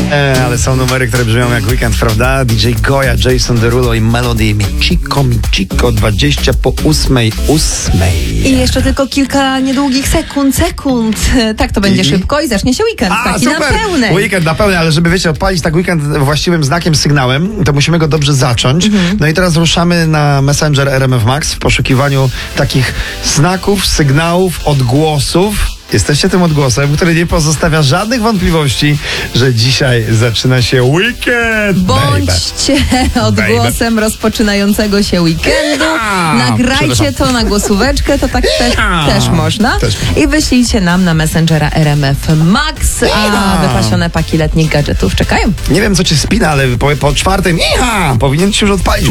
Ale są numery, które brzmią jak weekend, prawda? DJ Goya, Jason Derulo i Melody Michiko, 20 po 8:08. I jeszcze tylko kilka niedługich sekund. Tak to będzie szybko i zacznie się weekend. Taki super. na pełnej. Weekend na pełnej, ale żeby, wiecie, odpalić tak weekend właściwym znakiem, sygnałem, to musimy go dobrze zacząć. No i teraz ruszamy na Messenger RMF Max w poszukiwaniu takich znaków, sygnałów, odgłosów. Jesteście tym odgłosem, który nie pozostawia żadnych wątpliwości, że dzisiaj zaczyna się weekend. Bądźcie odgłosem rozpoczynającego się weekendu. Nagrajcie to na głosóweczkę, to tak też można. I wyślijcie nam na Messengera RMF Max, a wypasione paki letnich gadżetów czekają. Nie wiem, co cię spina, ale po czwartym powinien ci już odpalić.